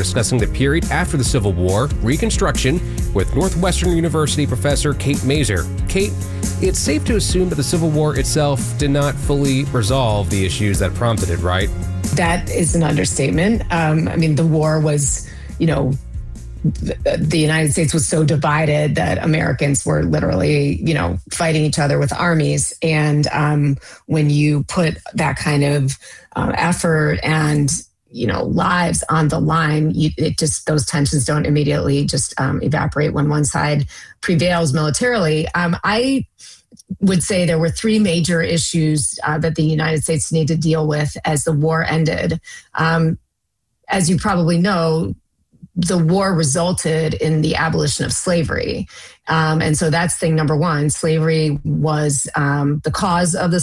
discussing the period after the Civil War, Reconstruction, with Northwestern University professor Kate Mazer. Kate, it's safe to assume that the Civil War itself did not fully resolve the issues that prompted it, right? That is an understatement. The war was, the United States was so divided that Americans were literally, fighting each other with armies. And when you put that kind of effort and, lives on the line, those tensions don't immediately just evaporate when one side prevails militarily. I would say there were three major issues that the United States needed to deal with as the war ended. As you probably know, the war resulted in the abolition of slavery. And so that's thing number one. Slavery was the cause of the